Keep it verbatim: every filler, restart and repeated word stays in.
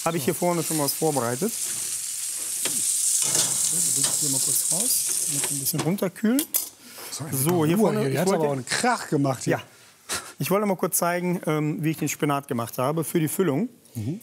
Habe ich hier vorne schon was vorbereitet. So, die lege ich hier mal kurz raus, damit ein bisschen runterkühlen. So, hier vorne. Hier Ich hat wollte, aber auch einen Krach gemacht hier. ja, ich wollte mal kurz zeigen, ähm, wie ich den Spinat gemacht habe für die Füllung.